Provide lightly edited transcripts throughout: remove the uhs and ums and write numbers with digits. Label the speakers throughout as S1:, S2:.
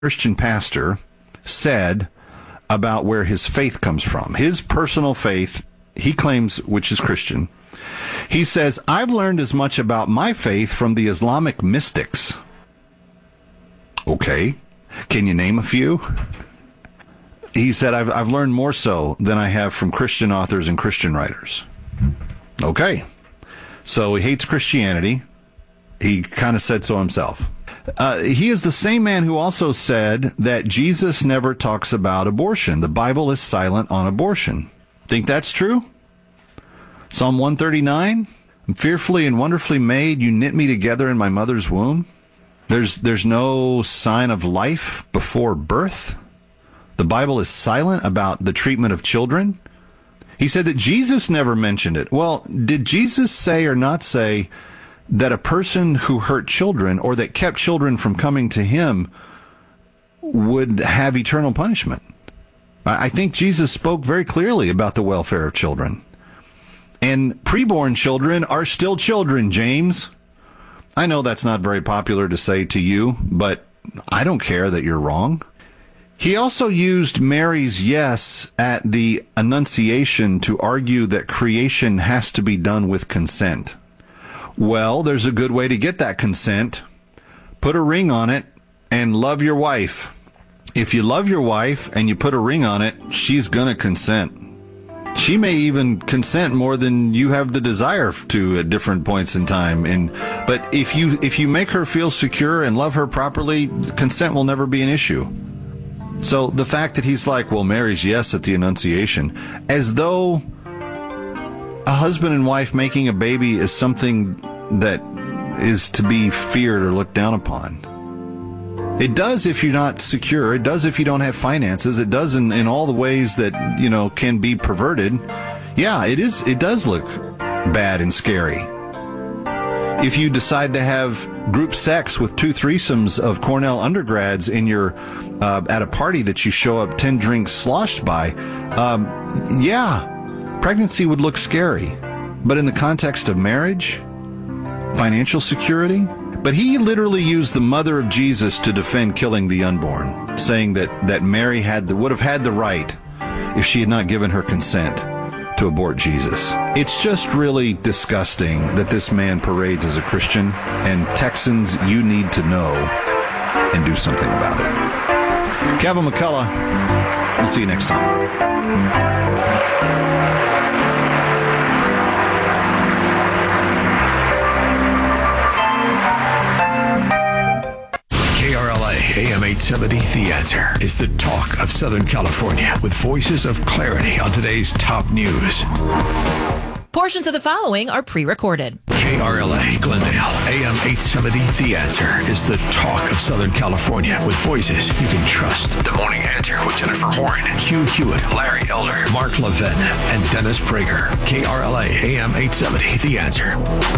S1: Christian pastor said about where his faith comes from. His personal faith, he claims, which is Christian. He says, I've learned as much about my faith from the Islamic mystics. Okay. Can you name a few? He said, I've learned more so than I have from Christian authors and Christian writers. Okay. So he hates Christianity. He kind of said so himself. He is the same man who also said that Jesus never talks about abortion. The Bible is silent on abortion. Think that's true? Psalm 139, I'm fearfully and wonderfully made. You knit me together in my mother's womb. There's no sign of life before birth. The Bible is silent about the treatment of children. He said that Jesus never mentioned it. Well, did Jesus say or not say that a person who hurt children or that kept children from coming to him would have eternal punishment? I think Jesus spoke very clearly about the welfare of children. And preborn children are still children, James. I know that's not very popular to say to you, but I don't care that you're wrong. He also used Mary's yes at the Annunciation to argue that creation has to be done with consent. Well, there's a good way to get that consent. Put a ring on it and love your wife. If you love your wife and you put a ring on it, she's going to consent. She may even consent more than you have the desire to at different points in time. But if you make her feel secure and love her properly, consent will never be an issue. So the fact that he's like, well, Mary's yes at the Annunciation, as though a husband and wife making a baby is something that is to be feared or looked down upon. It does if you're not secure. It does if you don't have finances. It does in all the ways that, can be perverted. Yeah, it is. It does look bad and scary. If you decide to have group sex with 2 threesomes of Cornell undergrads in your at a party that you show up 10 drinks sloshed by, pregnancy would look scary. But in the context of marriage, financial security. But he literally used the mother of Jesus to defend killing the unborn, saying that Mary would have had the right if she had not given her consent to abort Jesus. It's just really disgusting that this man parades as a Christian, and Texans, you need to know and do something about it. Kevin McCullough, we'll see you next time.
S2: AM 870, The Answer, is the talk of Southern California with voices of clarity on today's top news.
S3: Portions of the following are pre-recorded.
S2: KRLA, Glendale, AM 870, The Answer, is the talk of Southern California with voices you can trust. The Morning Answer with Jennifer Horn, Hugh Hewitt, Larry Elder, Mark Levin, and Dennis Prager. KRLA, AM 870, The Answer.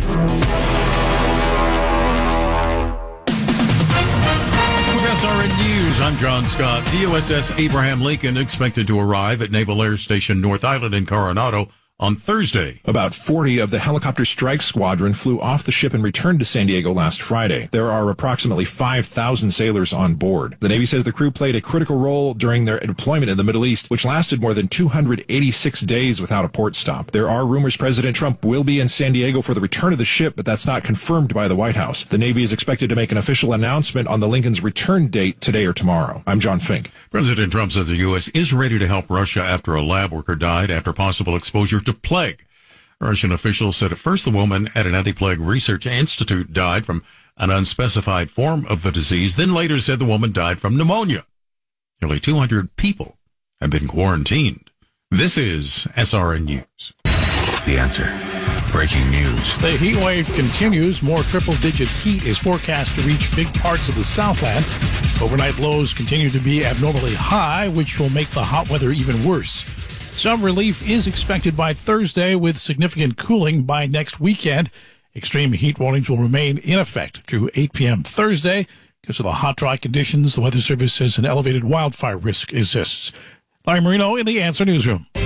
S4: SRN News, I'm John Scott. The USS Abraham Lincoln expected to arrive at Naval Air Station North Island in Coronado on Thursday.
S5: About 40 of the helicopter strike squadron flew off the ship and returned to San Diego last Friday. There are approximately 5,000 sailors on board. The Navy says the crew played a critical role during their deployment in the Middle East, which lasted more than 286 days without a port stop. There are rumors President Trump will be in San Diego for the return of the ship, but that's not confirmed by the White House. The Navy is expected to make an official announcement on the Lincoln's return date today or tomorrow. I'm John Fink.
S4: President Trump says the U.S. is ready to help Russia after a lab worker died after possible exposure to plague. Russian officials said at first the woman at an anti-plague research institute died from an unspecified form of the disease, then later said the woman died from pneumonia. Nearly 200 people have been quarantined. This is SRN News.
S2: The Answer. Breaking news.
S6: The heat wave continues. More triple-digit heat is forecast to reach big parts of the Southland. Overnight lows continue to be abnormally high, which will make the hot weather even worse. Some relief is expected by Thursday with significant cooling by next weekend. Extreme heat warnings will remain in effect through 8 p.m. Thursday. Because of the hot, dry conditions, the Weather Service says an elevated wildfire risk exists. Larry Marino in the Answer Newsroom.
S3: Jennifer Horn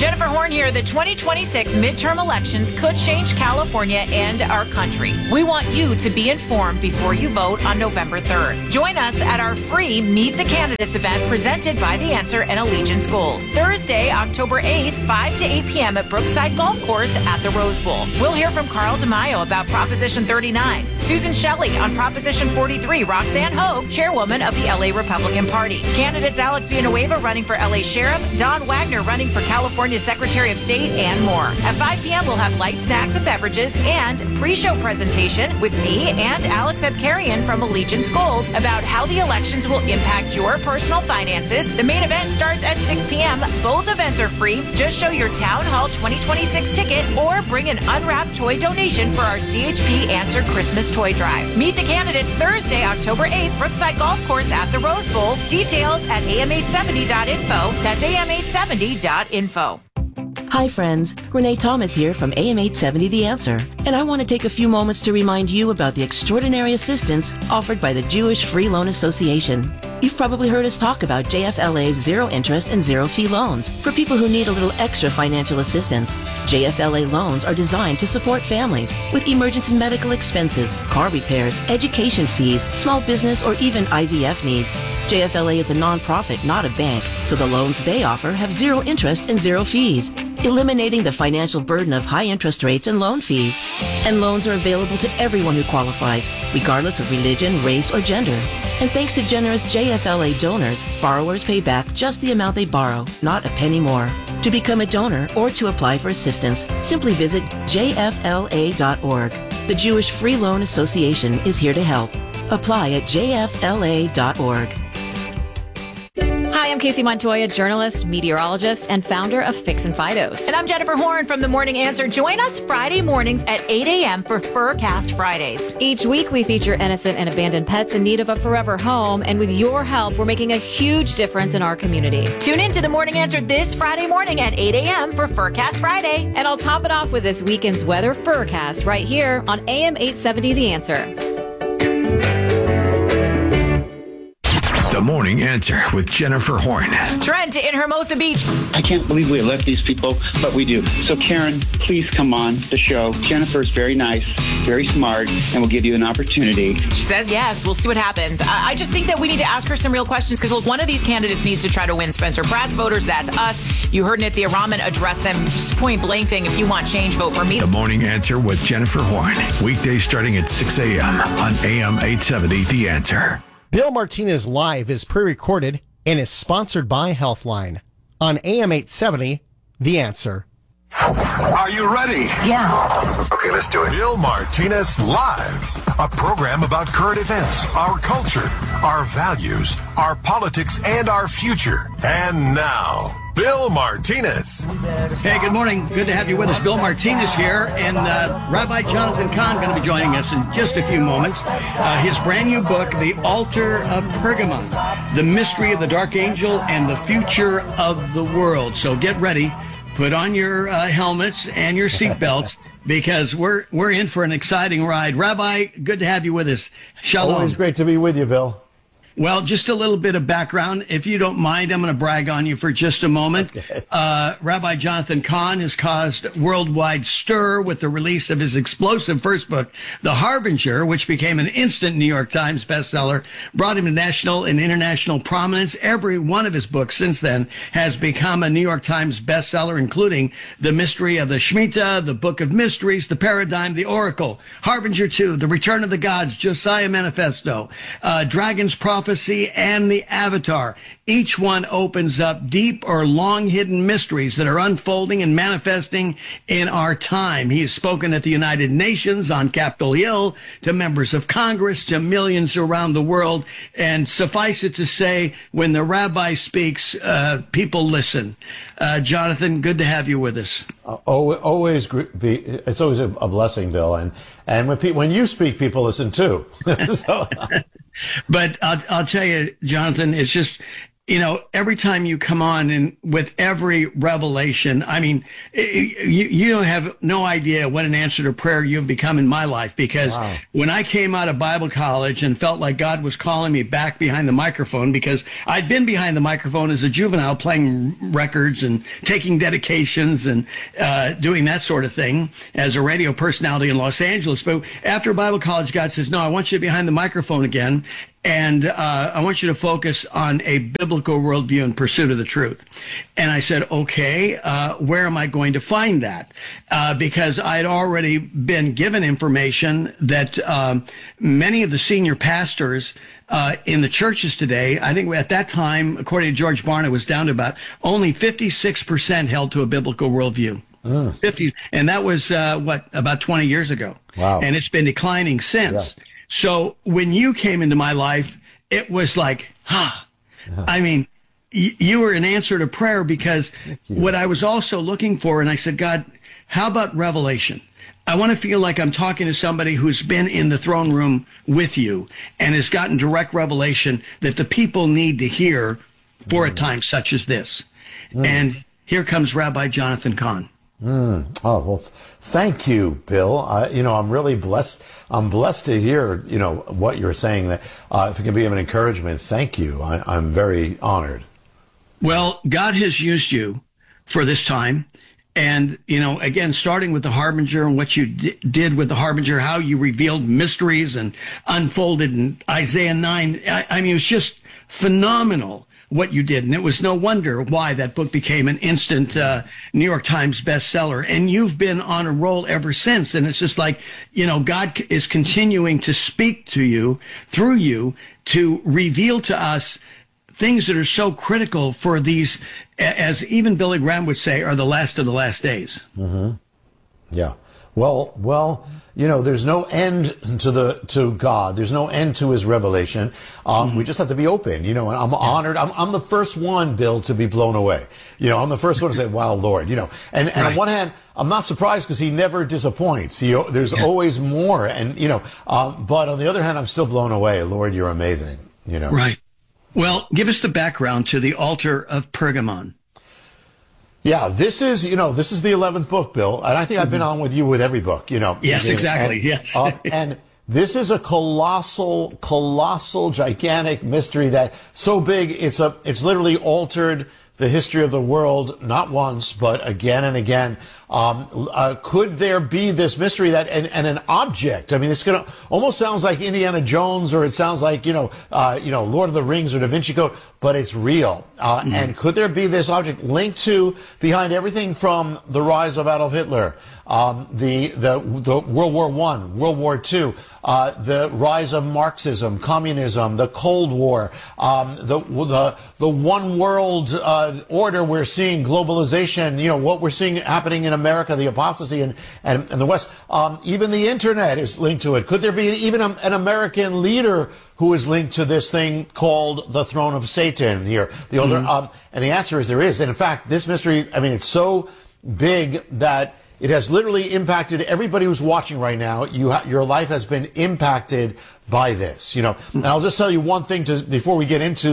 S3: Horn here. The 2026 midterm elections could change California and our country. We want you to be informed before you vote on November 3rd. Join us at our free Meet the Candidates event presented by The Answer and Allegiance Gold. Thursday, October 8th, 5 to 8 p.m. at Brookside Golf Course at the Rose Bowl. We'll hear from Carl DeMaio about Proposition 39, Susan Shelley on Proposition 43, Roxanne Hogue, chairwoman of the LA Republican Party. Candidates Alex Villanueva running for LA Sheriff, Don Wagner running for California Secretary of State, and more. At 5 p.m., we'll have light snacks and beverages and pre-show presentation with me and Alex Abkarian from Allegiance Gold about how the elections will impact your personal finances. The main event starts at 6 p.m. Both events are free. Just show your Town Hall 2026 ticket or bring an unwrapped toy donation for our CHP Answer Christmas Toy Drive. Meet the candidates Thursday, October 8th, Brookside Golf Course at the Rose Bowl. Details at am870.info. That's am870.info.
S7: Hi friends, Renee Thomas here from AM870 The Answer, and I want to take a few moments to remind you about the extraordinary assistance offered by the Jewish Free Loan Association. You've probably heard us talk about JFLA's zero interest and zero fee loans for people who need a little extra financial assistance. JFLA loans are designed to support families with emergency medical expenses, car repairs, education fees, small business, or even IVF needs. JFLA is a nonprofit, not a bank, so the loans they offer have zero interest and zero fees, eliminating the financial burden of high interest rates and loan fees. And loans are available to everyone who qualifies, regardless of religion, race, or gender. And thanks to generous JFLA donors, borrowers pay back just the amount they borrow, not a penny more. To become a donor or to apply for assistance, simply visit jfla.org. The Jewish Free Loan Association is here to help. Apply at jfla.org.
S8: Hi, I'm Casey Montoya, journalist, meteorologist, and founder of Fix and Fidos.
S3: And I'm Jennifer Horn from The Morning Answer. Join us Friday mornings at 8 a.m. for Furcast Fridays.
S8: Each week, we feature innocent and abandoned pets in need of a forever home. And with your help, we're making a huge difference in our community.
S3: Tune in to The Morning Answer this Friday morning at 8 a.m. for Furcast Friday.
S8: And I'll top it off with this weekend's weather Furcast right here on AM 870 The Answer.
S2: The Morning Answer with Jennifer Horn.
S3: Trent in Hermosa Beach.
S9: I can't believe we let these people, but we do. So Karen, please come on the show. Jennifer's very nice, very smart, and we'll give you an opportunity.
S3: She says yes. We'll see what happens. I just think that we need to ask her some real questions because one of these candidates needs to try to win Spencer Pratt's voters. That's us. You heard Nithya Raman address them point blank saying, if you want change, vote for me.
S2: The Morning Answer with Jennifer Horn. Weekdays starting at 6 a.m. on AM 870 The Answer.
S10: Bill Martinez Live is pre-recorded and is sponsored by Healthline on AM 870, The Answer.
S11: Are you ready?
S3: Yeah.
S11: Okay, let's do it. Bill Martinez Live, a program about current events, our culture, our values, our politics, and our future. And now, Bill Martinez.
S12: Hey, good morning. Good to have you with us. Bill Martinez here, and Rabbi Jonathan Cahn going to be joining us in just a few moments. His brand new book, The Altar of Pergamon, The Mystery of the Dark Angel and the Future of the World. So get ready. Put on your helmets and your seatbelts because we're in for an exciting ride. Rabbi, good to have you with us. Shalom.
S13: Always great to be with you, Bill.
S12: Well, just a little bit of background. If you don't mind, I'm going to brag on you for just a moment. Okay. Rabbi Jonathan Cahn has caused worldwide stir with the release of his explosive first book, The Harbinger, which became an instant New York Times bestseller, brought him to national and international prominence. Every one of his books since then has become a New York Times bestseller, including The Mystery of the Shemitah, The Book of Mysteries, The Paradigm, The Oracle, Harbinger 2, The Return of the Gods, Josiah Manifesto, Dragon's Prophecy, and The Avatar. Each one opens up deep or long hidden mysteries that are unfolding and manifesting in our time. He has spoken at the United Nations, on Capitol Hill, to members of Congress, to millions around the world. And suffice it to say, when the rabbi speaks, people listen. Jonathan, good to have you with us.
S13: It's always a blessing, Bill. And when you speak, people listen too. So.
S12: But I'll tell you, Jonathan, it's just every time you come on and with every revelation, I mean, you don't have no idea what an answer to prayer you've become in my life, because when I came out of Bible college and felt like God was calling me back behind the microphone, because I'd been behind the microphone as a juvenile playing records and taking dedications and doing that sort of thing as a radio personality in Los Angeles. But after Bible college, God says, no, I want you behind the microphone again. And I want you to focus on a biblical worldview in pursuit of the truth. And I said, okay, where am I going to find that? Because I had already been given information that many of the senior pastors in the churches today, I think at that time, according to George Barna, was down to about only 56% held to a biblical worldview. 50, and that was about 20 years ago.
S13: Wow.
S12: And it's been declining since. Yeah. So when you came into my life, it was like, I mean, you were an answer to prayer, because what I was also looking for, and I said, God, how about revelation? I want to feel like I'm talking to somebody who's been in the throne room with you and has gotten direct revelation that the people need to hear for a time such as this. And here comes Rabbi Jonathan Cahn.
S13: Oh, well, thank you, Bill. I'm really blessed. I'm blessed to hear, what you're saying, that if it can be of an encouragement, thank you. I'm very honored.
S12: Well, God has used you for this time. And, again, starting with the Harbinger and what you did with the Harbinger, how you revealed mysteries and unfolded in Isaiah 9. I mean, it was just phenomenal what you did. And it was no wonder why that book became an instant New York Times bestseller. And you've been on a roll ever since. And it's just like, God is continuing to speak to you through you to reveal to us things that are so critical for these, as even Billy Graham would say, are the last of the last days.
S13: Mm-hmm. Yeah. Well, there's no end to God. There's no end to his revelation. We just have to be open, and I'm honored. I'm the first one, Bill, to be blown away. I'm the first one to say, wow, Lord, and on one hand, I'm not surprised because he never disappoints. There's always more. And, but on the other hand, I'm still blown away. Lord, you're amazing,
S12: Right. Well, give us the background to the altar of Pergamon.
S13: Yeah, this is the 11th book, Bill, and I think I've been on with you with every book,
S12: Yes, exactly. Yes.
S13: And this is a colossal, gigantic mystery that so big it's literally altered the history of the world, not once, but again and again. Could there be this mystery that, and an object? I mean, it's almost sounds like Indiana Jones, or it sounds like, Lord of the Rings or Da Vinci Code, but it's real. And could there be this object linked to behind everything from the rise of Adolf Hitler, the World War I, World War II, the rise of Marxism, communism, the Cold War, the one world order we're seeing, globalization, what we're seeing happening in America, the apostasy and the West, even the internet is linked to it. Could there be even an American leader who is linked to this thing called the throne of Satan here? The older, and the answer is there is. And in fact, this mystery, it's so big that it has literally impacted everybody who's watching right now. Your life has been impacted by this, And I'll just tell you one thing before we get into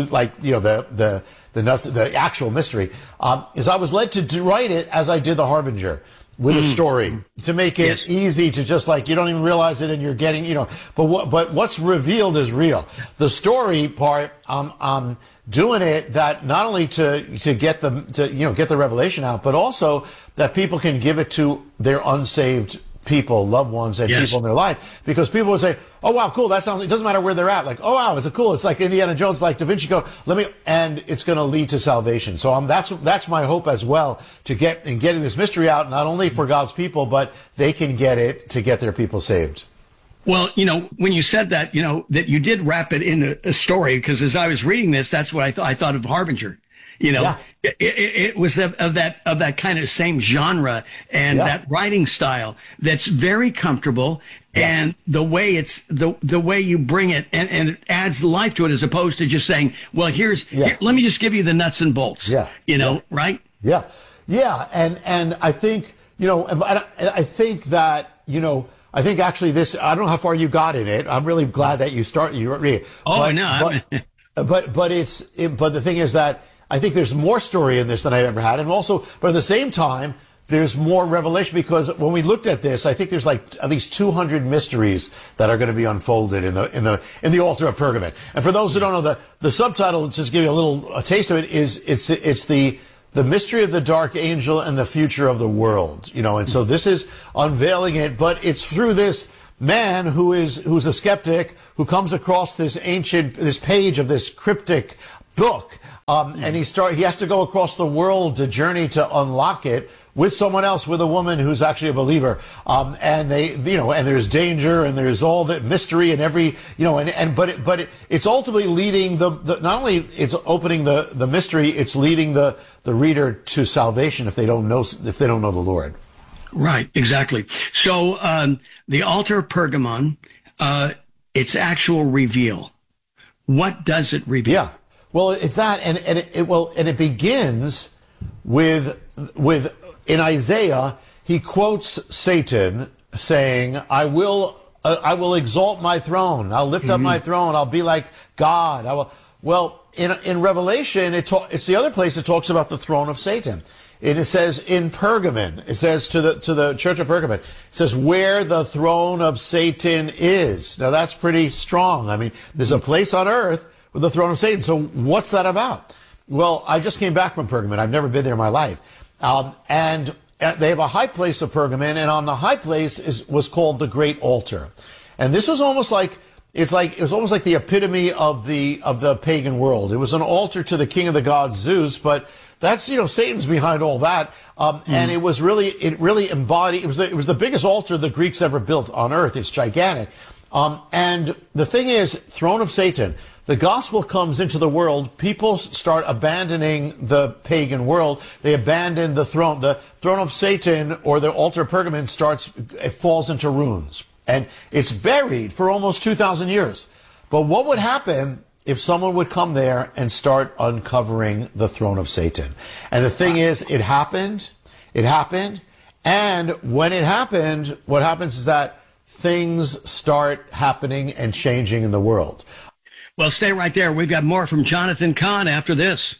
S13: the actual mystery, is I was led to write it as I did the Harbinger, with a story, to make it easy to just you don't even realize it and you're getting, but what's revealed is real. The story part, I'm doing it that not only to get the revelation out, but also that people can give it to their unsaved people, loved ones, and people in their life, because people would say, oh wow, cool, it doesn't matter where they're at, oh wow, it's like Indiana Jones, like Da Vinci Code, and it's going to lead to salvation. So that's my hope as well, getting this mystery out, not only for God's people, but they can get it to get their people saved.
S12: Well, when you said that, that you did wrap it in a story, because as I was reading this, that's what I thought of Harbinger. It was of that kind of same genre and that writing style that's very comfortable, and the way the way you bring it and it adds life to it, as opposed to just saying, well, here, let me just give you the nuts and bolts. Right?
S13: Yeah. And I think, I think that, I think actually this, I don't know how far you got in it. I'm really glad that you read it. but the thing is that I think there's more story in this than I've ever had, and also, but at the same time, there's more revelation, because when we looked at this, I think there's like at least 200 mysteries that are going to be unfolded in the altar of Pergamon. And for those who don't know, the subtitle, just give you a taste of it, is it's the mystery of the dark angel and the future of the world. And so this is unveiling it, but it's through this man who's a skeptic, who comes across this page of this cryptic book, and he has to go across the world to journey to unlock it with someone else, with a woman who's actually a believer, and and there's danger, and there's all the mystery, and but it's ultimately leading not only it's opening the mystery, it's leading the reader to salvation if they don't know the Lord.
S12: Right, exactly. So the altar of Pergamon, its actual reveal. What does it reveal?
S13: Yeah. Well, it's that, and it begins with in Isaiah, he quotes Satan saying, I will exalt my throne. I'll lift up my throne. I'll be like God. Well, in Revelation, it's the other place it talks about the throne of Satan. And it says in Pergamon, it says to the church of Pergamon, it says where the throne of Satan is. Now that's pretty strong. I mean, there's a place on earth with the throne of Satan. So what's that about? Well, I just came back from Pergamon. I've never been there in my life. And they have a high place of Pergamon, and on the high place was called the Great Altar. And this was almost like it was almost like the epitome of the pagan world. It was an altar to the king of the gods, Zeus, but that's Satan's behind all that. And it really embodied. It was the biggest altar the Greeks ever built on earth. It's gigantic. And the thing is, throne of Satan. The gospel comes into the world. People start abandoning the pagan world. They abandon the throne. The throne of Satan, or the altar of Pergamon, it falls into ruins. And it's buried for almost 2,000 years. But what would happen if someone would come there and start uncovering the throne of Satan? And the thing is, it happened. And when it happened, what happens is that things start happening and changing in the world.
S12: Well, stay right there. We've got more from Jonathan Cahn after this.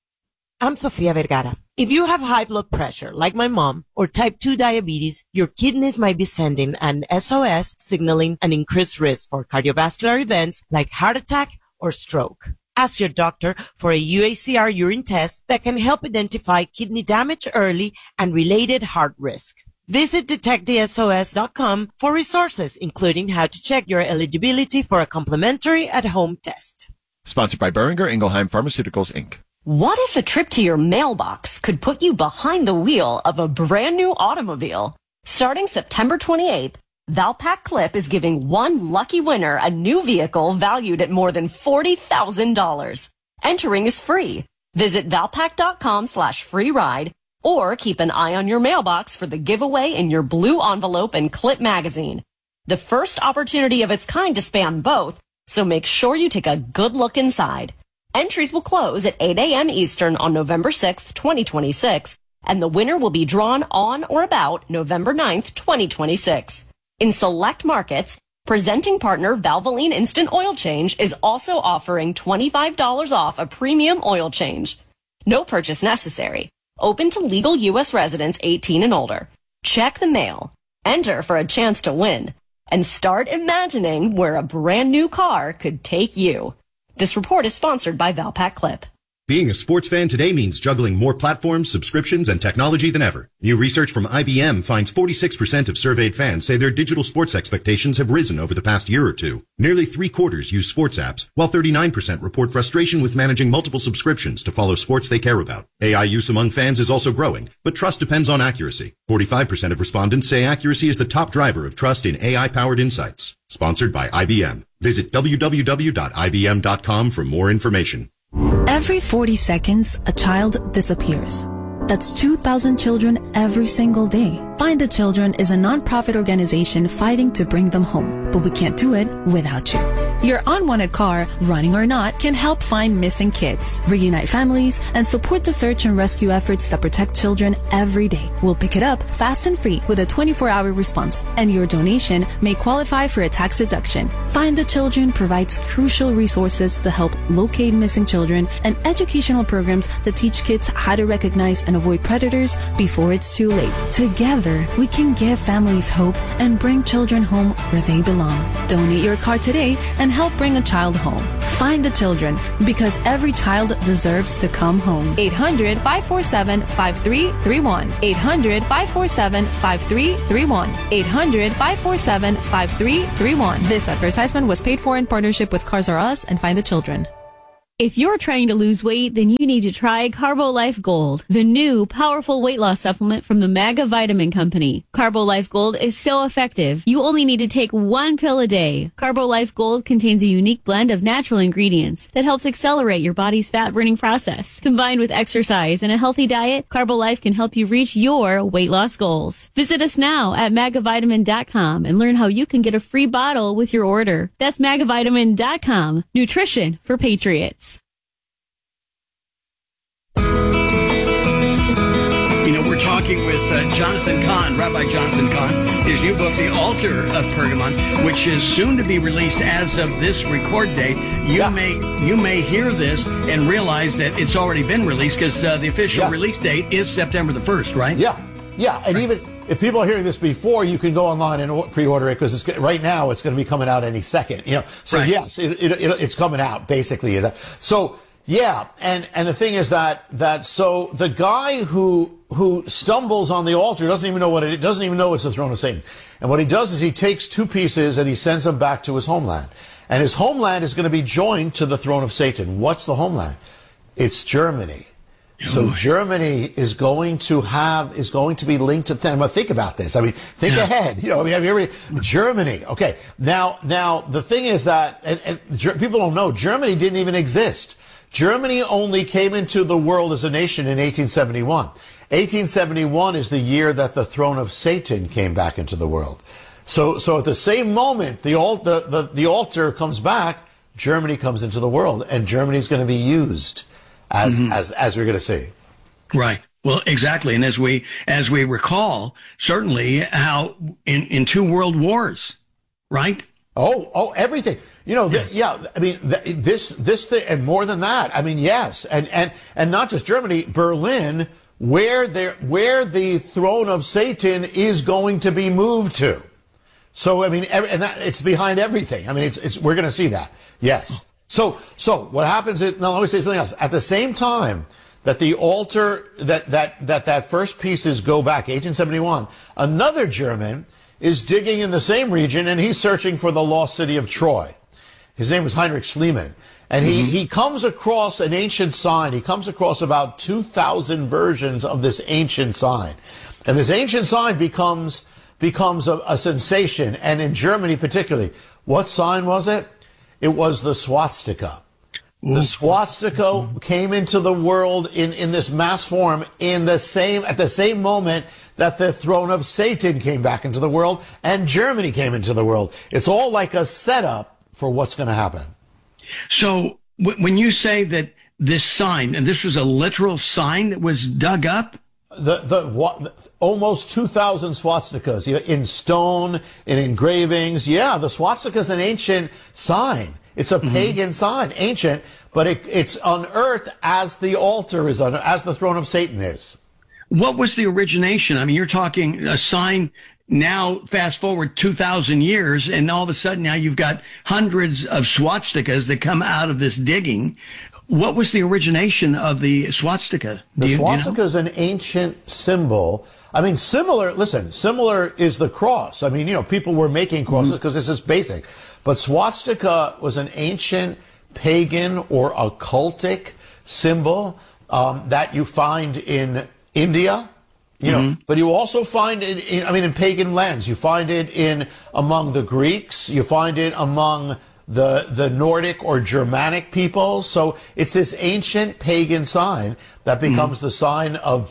S14: I'm Sofia Vergara. If you have high blood pressure, like my mom, or type 2 diabetes, your kidneys might be sending an SOS signaling an increased risk for cardiovascular events like heart attack or stroke. Ask your doctor for a UACR urine test that can help identify kidney damage early and related heart risk. Visit detectthesos.com for resources, including how to check your eligibility for a complimentary at-home test.
S15: Sponsored by Boehringer Ingelheim Pharmaceuticals, Inc.
S16: What if a trip to your mailbox could put you behind the wheel of a brand new automobile? Starting September 28th, Valpak Clip is giving one lucky winner a new vehicle valued at more than $40,000. Entering is free. Visit valpak.com/free ride or keep an eye on your mailbox for the giveaway in your blue envelope and Clip magazine. The first opportunity of its kind to span both, so make sure you take a good look inside. Entries will close at 8 a.m. Eastern on November 6th, 2026, and the winner will be drawn on or about November 9th, 2026. In select markets, presenting partner Valvoline Instant Oil Change is also offering $25 off a premium oil change. No purchase necessary. Open to legal U.S. residents 18 and older. Check the mail. Enter for a chance to win. And start imagining where a brand new car could take you. This report is sponsored by Valpak Clip.
S17: Being a sports fan today means juggling more platforms, subscriptions, and technology than ever. New research from IBM finds 46% of surveyed fans say their digital sports expectations have risen over the past year or two. Nearly 3/4 use sports apps, while 39% report frustration with managing multiple subscriptions to follow sports they care about. AI use among fans is also growing, but trust depends on accuracy. 45% of respondents say accuracy is the top driver of trust in AI-powered insights. Sponsored by IBM. Visit www.ibm.com for more information.
S18: Every 40 seconds, a child disappears. That's 2,000 children every single day. Find the Children is a nonprofit organization fighting to bring them home, but we can't do it without you. Your unwanted car, running or not, can help find missing kids, reunite families, and support the search and rescue efforts that protect children every day. We'll pick it up fast and free with a 24-hour response, and your donation may qualify for a tax deduction. Find the Children provides crucial resources to help locate missing children and educational programs to teach kids how to recognize and avoid predators before it's too late. Together, we can give families hope and bring children home where they belong. Donate your car today and help bring a child home. Find the Children, because every child deserves to come home. 800-547-5331. 800-547-5331. 800-547-5331. This advertisement was paid for in partnership with Cars R Us and Find the Children.
S19: If you're trying to lose weight, then you need to try CarboLife Gold, the new powerful weight loss supplement from the Maga Vitamin Company. CarboLife Gold is so effective, you only need to take 1 pill a day. CarboLife Gold contains a unique blend of natural ingredients that helps accelerate your body's fat-burning process. Combined with exercise and a healthy diet, CarboLife can help you reach your weight loss goals. Visit us now at magavitamin.com and learn how you can get a free bottle with your order. That's magavitamin.com. Nutrition for patriots.
S12: We're talking with Jonathan Cahn, Rabbi Jonathan Cahn. His new book, The Altar of Pergamon, which is soon to be released as of this record date. You may hear this and realize that it's already been released, because the official release date is September the 1st, right?
S13: Yeah. And even if people are hearing this before, you can go online and pre-order it, because right now it's going to be coming out any second. So right. Yes, it's coming out basically. So yeah, and the thing is that so the guy who stumbles on the altar doesn't even know it's the throne of Satan. And what he does is he takes two pieces and he sends them back to his homeland. And his homeland is going to be joined to the throne of Satan. What's the homeland? It's Germany. So Germany is going to be linked to them. But think about this. I mean, think ahead. Germany. Okay. Now the thing is that, and people don't know, Germany didn't even exist. Germany only came into the world as a nation in 1871. 1871 is the year that the throne of Satan came back into the world. So at the same moment the altar comes back, Germany comes into the world, and Germany's going to be used as we're going to see. Right.
S12: Well, exactly. And as we recall, certainly how in two world wars, right?
S13: Oh, everything. I mean, this thing, and more than that. I mean, yes. And not just Germany, Berlin, where the throne of Satan is going to be moved to. So, I mean, it's behind everything. I mean, we're going to see that. Yes. So what happens is, now let me say something else. At the same time that the altar, that first pieces go back, 1871, another German is digging in the same region, and he's searching for the lost city of Troy. His name was Heinrich Schliemann. And he comes across an ancient sign. He comes across about 2,000 versions of this ancient sign. And this ancient sign becomes a sensation. And in Germany particularly, what sign was it? It was the swastika. The swastika came into the world in this mass form at the same moment that the throne of Satan came back into the world and Germany came into the world. It's all like a setup for what's going to happen.
S12: So when you say that this sign, and this was a literal sign that was dug up?
S13: Almost 2,000 swastikas in stone, in engravings. Yeah, the swastika is an ancient sign. It's a pagan sign, ancient, but it's unearthed as the altar is, as the throne of Satan is.
S12: What was the origination? I mean, you're talking a sign now, fast forward 2,000 years, and all of a sudden now you've got hundreds of swastikas that come out of this digging. What was the origination of the swastika?
S13: The swastika is an ancient symbol. I mean, similar is the cross. I mean, people were making crosses because this is basic. But swastika was an ancient pagan or occultic symbol that you find in India, but you also find it in pagan lands. You find it among the Greeks. You find it among the Nordic or Germanic peoples. So it's this ancient pagan sign that becomes the sign of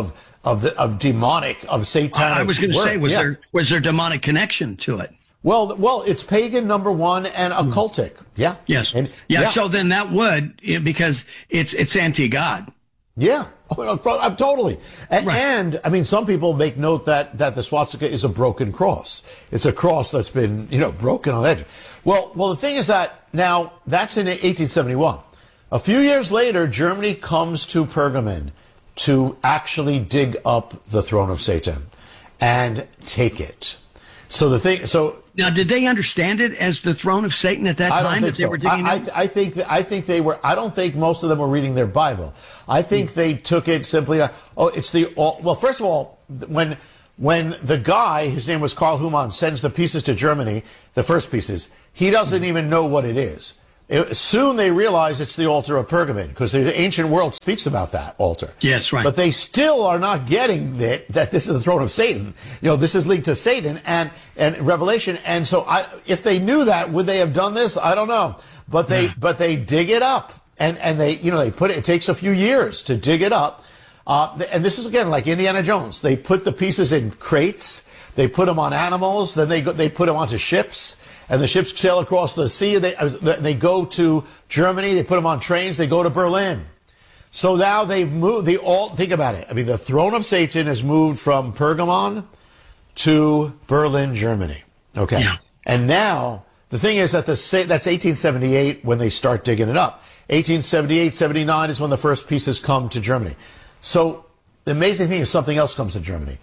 S13: demonic, of satanic.
S12: I was going to say, was there demonic connection to it?
S13: Well, it's pagan, number one, and occultic. Yeah.
S12: Yes. So then that would, because it's anti-God.
S13: Yeah, totally. And I mean, some people make note that the swastika is a broken cross. It's a cross that's been, broken on the edge. Well, the thing is that now that's in 1871. A few years later, Germany comes to Pergamon to actually dig up the throne of Satan and take it.
S12: Now, did they understand it as the throne of Satan at that time that they were digging it?
S13: I think they were. I don't think most of them were reading their Bible. I think they took it simply. Well, first of all, when the guy, his name was Karl Humann, sends the pieces to Germany, the first pieces, he doesn't even know what it is. Soon they realize it's the altar of Pergamon, because the ancient world speaks about that altar.
S12: Yes, right.
S13: But they still are not getting that this is the throne of Satan. This is linked to Satan and Revelation. And so if they knew that, would they have done this? I don't know. But they dig it up and they put it takes a few years to dig it up. And this is again like Indiana Jones. They put the pieces in crates. They put them on animals. Then they put them onto ships. And the ships sail across the sea. They go to Germany. They put them on trains. They go to Berlin. So now they've moved. Think about it. I mean, the throne of Satan has moved from Pergamon to Berlin, Germany. Okay. Yeah. And now the thing is that that's 1878 when they start digging it up. 1878, 79 is when the first pieces come to Germany. So the amazing thing is something else comes to Germany.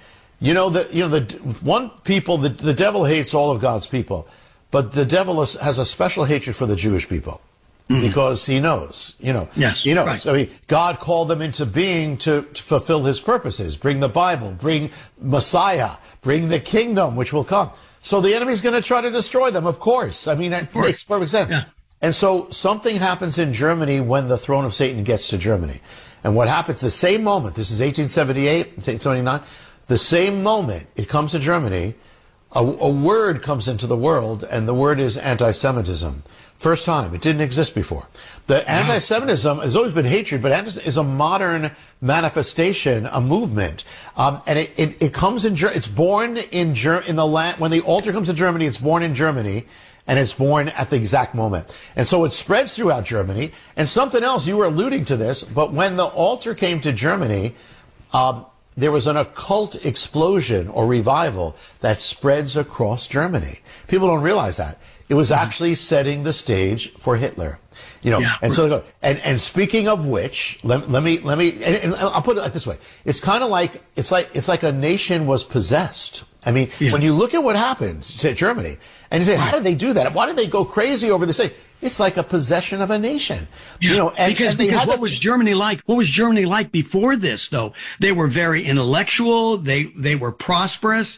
S13: The devil hates all of God's people. But the devil has a special hatred for the Jewish people because he knows,
S12: Yes,
S13: he knows.
S12: Right.
S13: I mean, God called them into being to fulfill his purposes, bring the Bible, bring Messiah, bring the kingdom, which will come. So the enemy's going to try to destroy them, of course. I mean, it makes perfect sense. Yeah. And so something happens in Germany when the throne of Satan gets to Germany. And what happens the same moment, this is 1878, 1879, the same moment it comes to Germany, a word comes into the world, and the word is anti-Semitism. First time. It didn't exist before. The anti-Semitism has always been hatred, but is a modern manifestation, a movement. And it comes it's born in the land, when the altar comes to Germany, it's born in Germany, and it's born at the exact moment. And so it spreads throughout Germany. And something else, you were alluding to this, but when the altar came to Germany, there was an occult explosion or revival that spreads across Germany. People don't realize that. It was actually setting the stage for Hitler. And so they go, and speaking of which, let me, and I'll put it like this way. It's kind of like, it's like a nation was possessed. I mean, when you look at what happened to Germany, and you say, how did they do that? Why did they go crazy over this thing? It's like a possession of a nation.
S12: Because what was Germany like? What was Germany like before this, though? They were very intellectual. They were prosperous.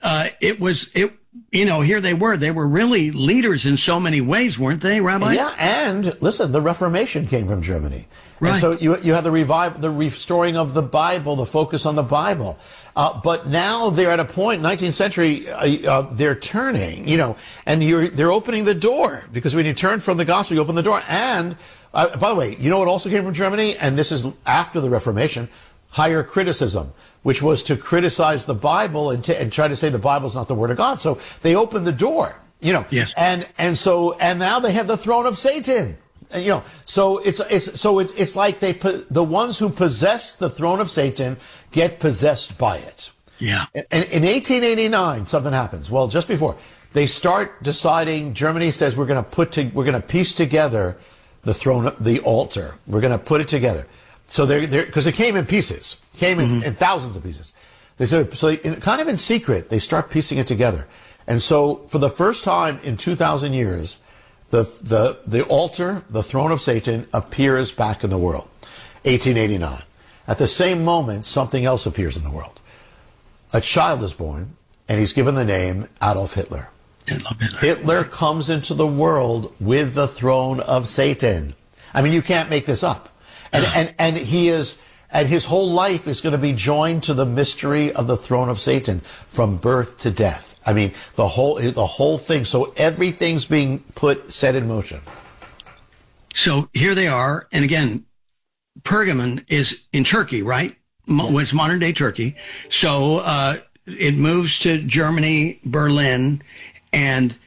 S12: Here they were. They were really leaders in so many ways, weren't they, Rabbi?
S13: Yeah, and listen, the Reformation came from Germany. Right. And so you had the restoring of the Bible, the focus on the Bible. But now they're at a point, 19th century, they're turning, and they're opening the door, because when you turn from the gospel, you open the door. And, by the way, you know what also came from Germany? And this is after the Reformation, higher criticism, which was to criticize the Bible and try to say the Bible's not the Word of God. So they opened the door,
S12: Yes.
S13: And now they have the throne of Satan. So it's like the ones who possess the throne of Satan get possessed by it.
S12: Yeah.
S13: And in 1889, something happens. Well, just before they start deciding, Germany says we're going to piece together the throne, the altar. We're going to put it together. So because it came in pieces, in thousands of pieces. Kind of in secret, they start piecing it together. And so for the first time in 2,000 years, the altar, the throne of Satan, appears back in the world. 1889. At the same moment, something else appears in the world. A child is born, and he's given the name Adolf Hitler. Hitler comes into the world with the throne of Satan. I mean, you can't make this up. And his whole life is going to be joined to the mystery of the throne of Satan from birth to death. I mean, the whole thing. So everything's being set in motion.
S12: So here they are. And again, Pergamon is in Turkey, right? It's modern day Turkey. So, it moves to Germany, Berlin, and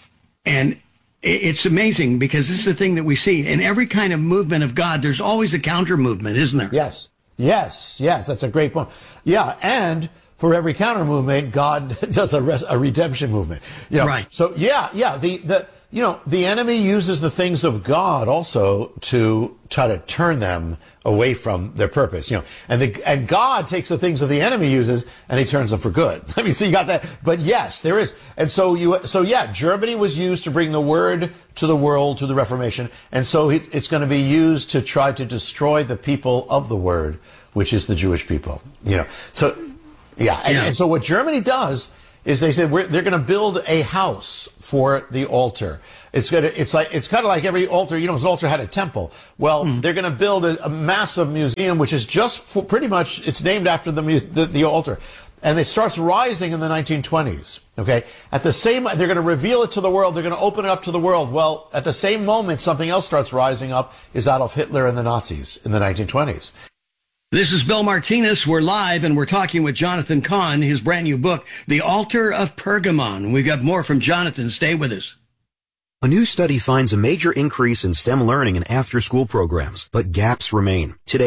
S12: it's amazing, because this is the thing that we see in every kind of movement of God. There's always a counter movement, isn't there?
S13: Yes. Yes, that's a great point. Yeah, and for every counter movement, God does a redemption movement.
S12: Right.
S13: So the enemy uses the things of God also to try to turn them away from their purpose. And God takes the things that the enemy uses and he turns them for good. I mean, so you got that. But yes, there is. And so Germany was used to bring the word to the world through the Reformation, and so it's going to be used to try to destroy the people of the word, which is the Jewish people. So. Yeah, and so what Germany does is they said they're going to build a house for the altar. It's kind of like every altar. An altar had a temple. Well, they're going to build a massive museum, which is just pretty much it's named after the altar, and it starts rising in the 1920s. Okay, they're going to reveal it to the world. They're going to open it up to the world. Well, at the same moment, something else starts rising up. Is Adolf Hitler and the Nazis in the 1920s.
S12: This is Bill Martinez. We're live, and we're talking with Jonathan Cahn, his brand new book, The Altar of Pergamon. We've got more from Jonathan. Stay with us.
S20: A new study finds a major increase in STEM learning and after-school programs, but gaps remain. Today,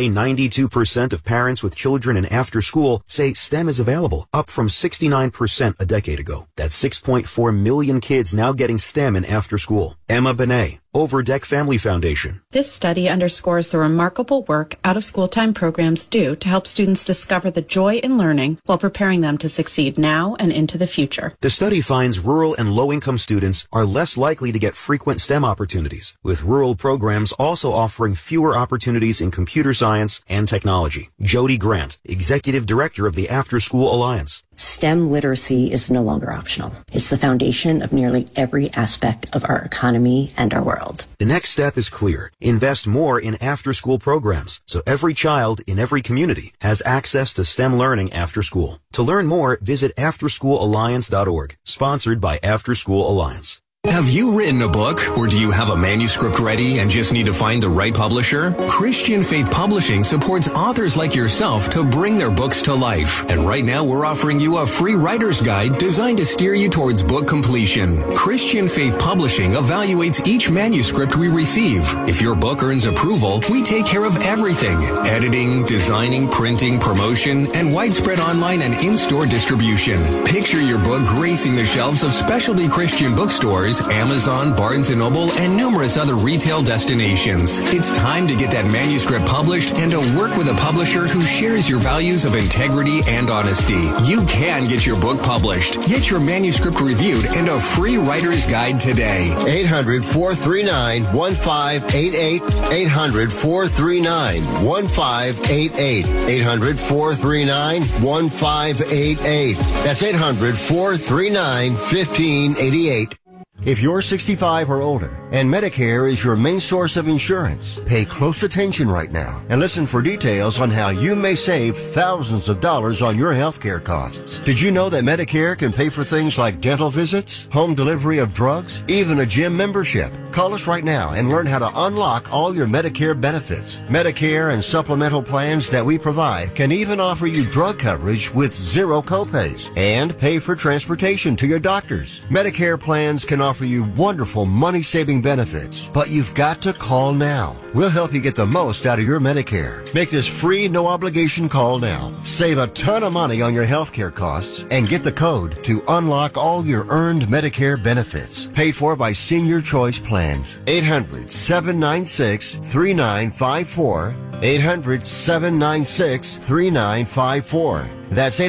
S20: 92% of parents with children in after school say STEM is available, up from 69% a decade ago. That's 6.4 million kids now getting STEM in after school. Emma Benet, Overdeck Family Foundation.
S21: This study underscores the remarkable work out-of-school time programs do to help students discover the joy in learning while preparing them to succeed now and into the future.
S20: The study finds rural and low-income students are less likely to get frequent STEM opportunities, with rural programs also offering fewer opportunities in computer science and technology. Jody Grant, Executive Director of the After School Alliance.
S22: STEM literacy is no longer optional. It's the foundation of nearly every aspect of our economy and our world.
S20: The next step is clear. Invest more in after-school programs so every child in every community has access to STEM learning after school. To learn more, visit afterschoolalliance.org, sponsored by After School Alliance.
S2: Have you written a book, or do you have a manuscript ready and just need to find the right publisher? Christian Faith Publishing supports authors like yourself to bring their books to life. And right now we're offering you a free writer's guide designed to steer you towards book completion. Christian Faith Publishing evaluates each manuscript we receive. If your book earns approval, we take care of everything: editing, designing, printing, promotion, and widespread online and in-store distribution. Picture your book gracing the shelves of specialty Christian bookstores, Amazon, Barnes & Noble, and numerous other retail destinations. It's time to get that manuscript published and to work with a publisher who shares your values of integrity and honesty. You can get your book published. Get your manuscript reviewed and a free writer's guide today.
S23: 800-439-1588. 800-439-1588. 800-439-1588. That's 800-439-1588. If you're 65 or older and Medicare is your main source of insurance, pay close attention right now and listen for details on how you may save thousands of dollars on your healthcare costs. Did you know that Medicare can pay for things like dental visits, home delivery of drugs, even a gym membership? Call us right now and learn how to unlock all your Medicare benefits. Medicare and supplemental plans that we provide can even offer you drug coverage with zero copays and pay for transportation to your doctors. Medicare plans can offer you wonderful money-saving benefits, but you've got to call now. We'll help you get the most out of your Medicare. Make this free, no-obligation call now. Save a ton of money on your healthcare costs and get the code to unlock all your earned Medicare benefits. Paid for by Senior Choice Plans. 800-796-3954. 800-796-3954. That's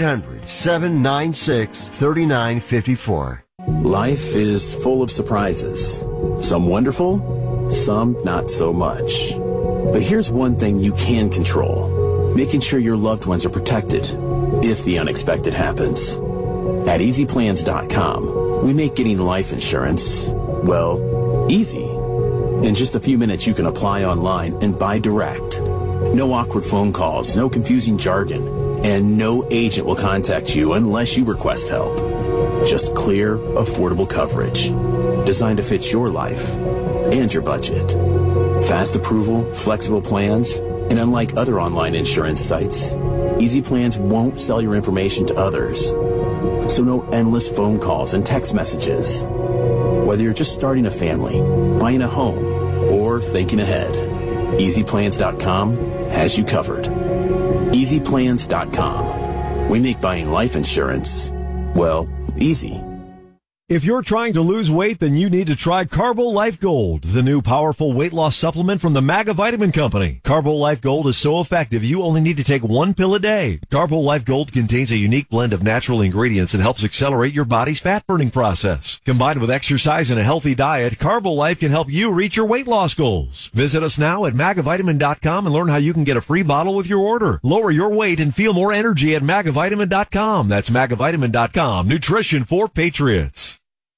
S23: 800-796-3954.
S24: Life is full of surprises. Some wonderful, some not so much. But here's one thing you can control: making sure your loved ones are protected if the unexpected happens. At EasyPlans.com, we make getting life insurance, well, easy. In just a few minutes, you can apply online and buy direct. No awkward phone calls, no confusing jargon, and no agent will contact you unless you request help. Just clear, affordable coverage, designed to fit your life and your budget. Fast approval, flexible plans, and unlike other online insurance sites, Easy Plans won't sell your information to others. So no endless phone calls and text messages. Whether you're just starting a family, buying a home, or thinking ahead, EasyPlans.com has you covered. EasyPlans.com. We make buying life insurance, well, easy.
S1: If you're trying to lose weight, then you need to try Carbo Life Gold, the new powerful weight loss supplement from the Maga Vitamin Company. Carbo Life Gold is so effective, you only need to take one pill a day. Carbo Life Gold contains a unique blend of natural ingredients and helps accelerate your body's fat burning process. Combined with exercise and a healthy diet, Carbo Life can help you reach your weight loss goals. Visit us now at magavitamin.com and learn how you can get a free bottle with your order. Lower your weight and feel more energy at magavitamin.com. That's magavitamin.com. Nutrition for Patriots.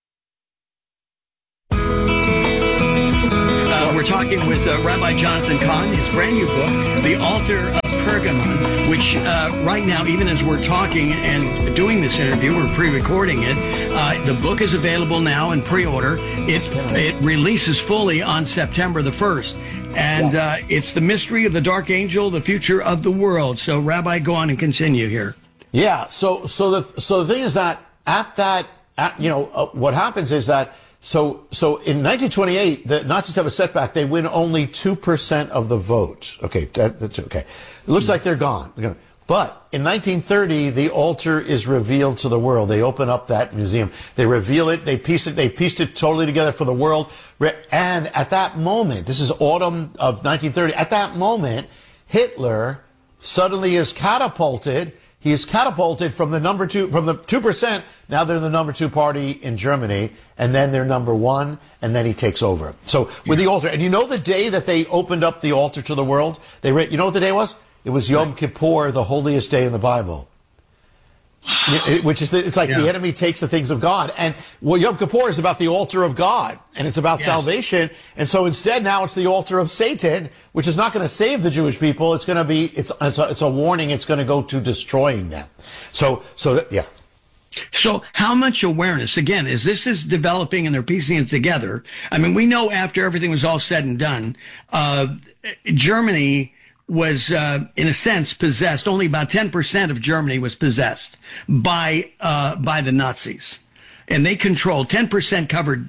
S12: We're talking with Rabbi Jonathan Cahn, his brand new book, The Altar of Pergamon, which right now, even as we're talking and doing this interview, we're pre-recording it. The book is available now in pre-order. It releases fully on September the 1st. And it's the mystery of the Dark Angel, the future of the world. So, Rabbi, go on and continue here.
S13: Yeah. So the thing is that what happens is that So in 1928, the Nazis have a setback. They win only 2% of the vote. Okay, that's okay. It looks like they're gone. But in 1930, the altar is revealed to the world. They open up that museum. They reveal it. They pieced it totally together for the world. And at that moment, this is autumn of 1930. At that moment, Hitler suddenly is catapulted. He is catapulted from the 2%. Now they're the number 2 party in Germany, and then they're number 1, and then he takes over. So with the altar, and you know the day that they opened up the altar to the world? You know what the day was? It was Yom Kippur, the holiest day in the Bible. Which is, it's like the enemy takes the things of God. And Yom Kippur is about the altar of God, and it's about salvation. And so instead now it's the altar of Satan, which is not going to save the Jewish people. It's going to be, it's a warning. It's going to go to destroying them. So
S12: how much awareness, again, as this is developing and they're piecing it together? I mean, we know after everything was all said and done, Germany was, in a sense, possessed. Only about 10% of Germany was possessed by the Nazis. And they controlled, 10% controlled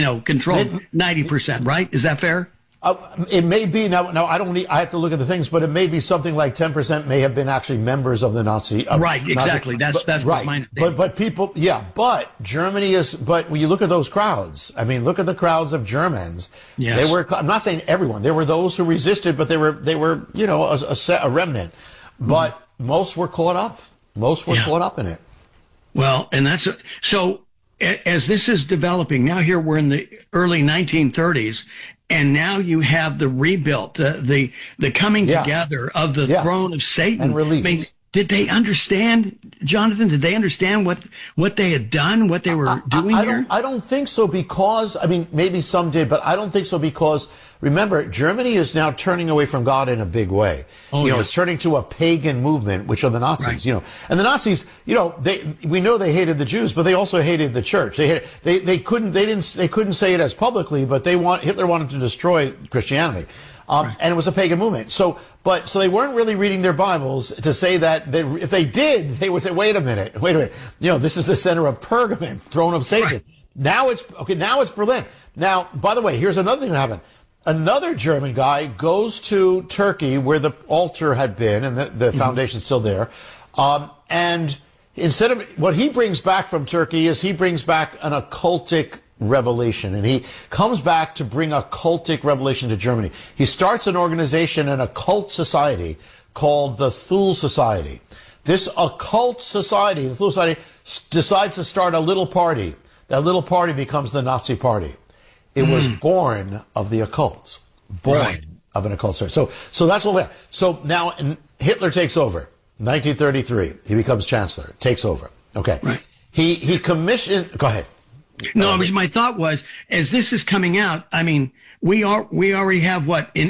S12: 90%, right? Is that fair?
S13: It may be. Now I have to look at the things, but it may be something like 10% may have been actually members of the Nazi.
S12: Right, exactly. That's
S13: right.
S12: Mine.
S13: But people, but Germany is, but when you look at those crowds, I mean, look at the crowds of Germans.
S12: Yes.
S13: They were, I'm not saying everyone, there were those who resisted, but they were, a remnant. But most were caught up. Most were caught up in it.
S12: Well, and so as this is developing, now here we're in the early 1930s, and now you have the rebuilt, the coming together of the throne of Satan.
S13: And release.
S12: I mean, did they understand, Jonathan? Did they understand what they had done, what they were doing here?
S13: I don't think so, because, I mean, maybe some did, but I don't think so, because, remember, Germany is now turning away from God in a big way. It's turning to a pagan movement, which are the Nazis, And the Nazis, we know they hated the Jews, but they also hated the church. They couldn't say it as publicly, but Hitler wanted to destroy Christianity. And it was a pagan movement. So they weren't really reading their Bibles to say that if they did, they would say, wait a minute. This is the center of Pergamon, throne of Satan. Right. Now it's Berlin. Now, by the way, here's another thing that happened. Another German guy goes to Turkey, where the altar had been, and the foundation's still there. And instead of, what he brings back from Turkey is he brings back an occultic revelation, and he comes back to bring a cultic revelation to Germany. He starts an organization, an occult society called the Thule Society. This occult society, the Thule Society, decides to start a little party. That little party becomes the Nazi Party. It was born of the occult, of an occult story. So that's all there. So now Hitler takes over, 1933. He becomes chancellor, takes over. Okay. Right. He commissioned. Go ahead.
S12: No, my thought was, as this is coming out, I mean, we already have in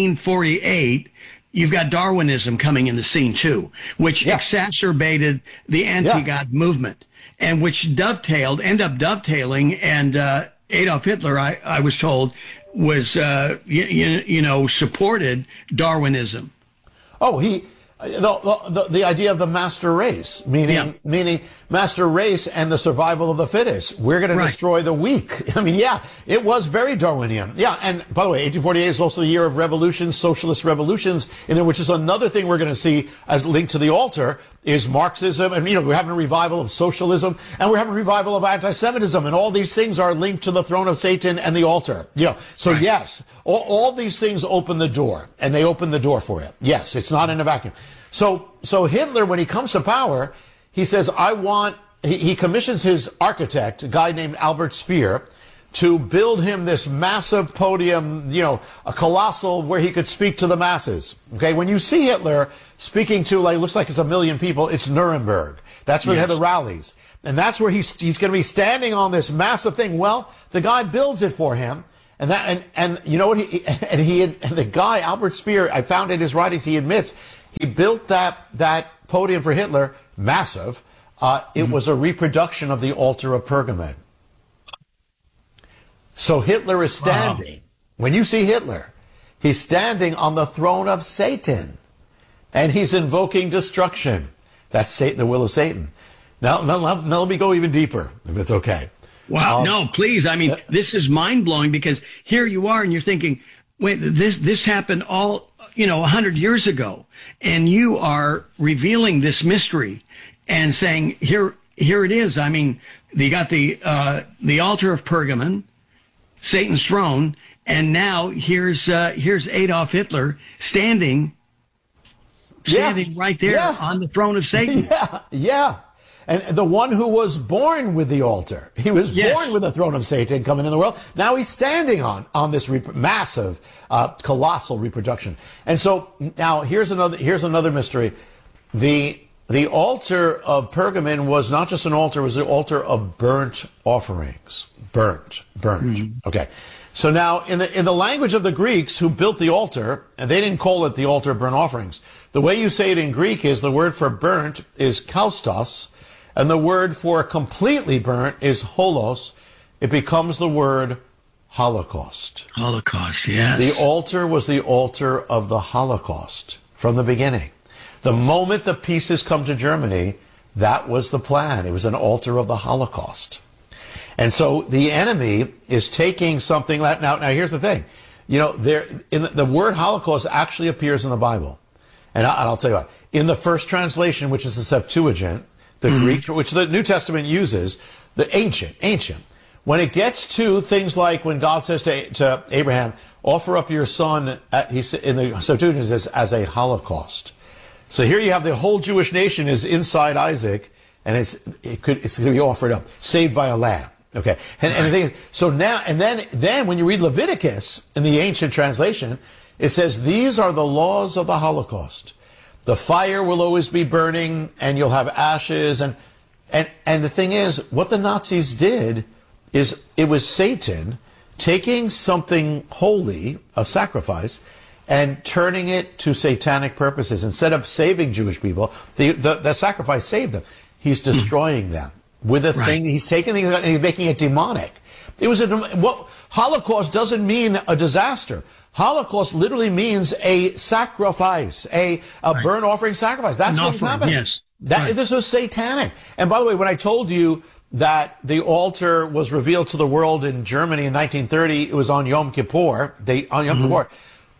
S12: 1848, you've got Darwinism coming in the scene too, which exacerbated the anti-God movement, and which ended up dovetailing, and Adolf Hitler, I was told, was supported Darwinism.
S13: Oh, The idea of the master race, meaning master race and the survival of the fittest. We're going to destroy the weak. I mean, yeah, it was very Darwinian. Yeah, and by the way, 1848 is also the year of revolutions, socialist revolutions, in there, which is another thing we're going to see as linked to the altar is Marxism. And, we're having a revival of socialism, and we're having a revival of anti-Semitism, and all these things are linked to the throne of Satan and the altar. So yes, all these things open the door, and they open the door for it. Yes, it's not in a vacuum. So Hitler, when he comes to power, he says, he commissions his architect, a guy named Albert Speer, to build him this massive podium, a colossal, where he could speak to the masses. Okay, when you see Hitler speaking to, looks like it's 1 million people, it's Nuremberg. That's where they have the rallies. And that's where he's going to be standing on this massive thing. Well, the guy builds it for him. And you know what? The guy, Albert Speer, I found in his writings, he admits, he built that podium for Hitler, massive. It was a reproduction of the altar of Pergamon. So Hitler is standing. When you see Hitler, he's standing on the throne of Satan, and he's invoking destruction. That's the will of Satan. Now let me go even deeper, if it's okay.
S12: Wow, no, please. I mean, this is mind-blowing, because here you are and you're thinking, wait, this happened all, 100 years ago, and you are revealing this mystery and saying, here it is. I mean, they got the altar of Pergamon, Satan's throne, and now here's Adolf Hitler standing right there on the throne of Satan.
S13: Yeah. And the one who was born with the altar. He was born with the throne of Satan coming in the world. Now he's standing on this massive, colossal reproduction. And so now here's another mystery. The altar of Pergamon was not just an altar, it was the altar of burnt offerings. Burnt. Okay. So now in the language of the Greeks who built the altar, and they didn't call it the altar of burnt offerings. The way you say it in Greek is the word for burnt is kaustos, and the word for completely burnt is holos. It becomes the word Holocaust.
S12: Holocaust, yes.
S13: The altar was the altar of the Holocaust from the beginning. The moment the pieces come to Germany, that was the plan. It was an altar of the Holocaust. And so the enemy is taking something that, now here's the thing. The word Holocaust actually appears in the Bible. And I'll tell you what. In the first translation, which is the Septuagint, the Greek, which the New Testament uses, the ancient. When it gets to things like when God says to Abraham, offer up your son, in the Septuagint it says, as a holocaust. So here you have the whole Jewish nation is inside Isaac, and it's going to be offered up, saved by a lamb. Okay, and the thing is, so now and then when you read Leviticus in the ancient translation, it says these are the laws of the Holocaust. The fire will always be burning, and you'll have ashes. And the thing is, what the Nazis did is it was Satan taking something holy, a sacrifice, and turning it to satanic purposes. Instead of saving Jewish people, the sacrifice saved them. He's destroying them with a thing. He's taking things and he's making it demonic. It was Holocaust doesn't mean a disaster. Holocaust literally means a sacrifice, a burnt offering sacrifice. That's what was happening.
S12: Yes.
S13: This was satanic. And by the way, when I told you that the altar was revealed to the world in Germany in 1930, it was on Yom Kippur. Kippur.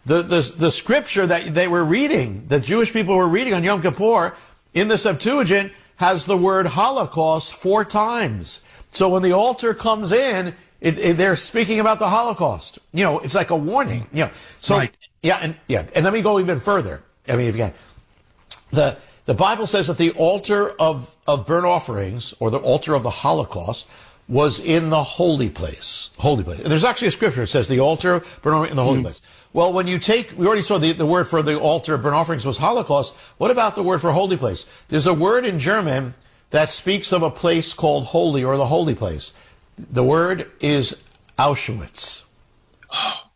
S13: The scripture that they were reading, the Jewish people were reading on Yom Kippur, in the Septuagint, has the word Holocaust 4 times. So when the altar comes in, they're speaking about the Holocaust. It's like a warning. So and let me go even further. I mean, if you can, the Bible says that the altar of burnt offerings, or the altar of the Holocaust, was in the holy place. Holy place. There's actually a scripture that says the altar burnt offering in the holy place. Well, when you we already saw the word for the altar of burnt offerings was Holocaust. What about the word for holy place? There's a word in German that speaks of a place called holy, or the holy place. The word is Auschwitz.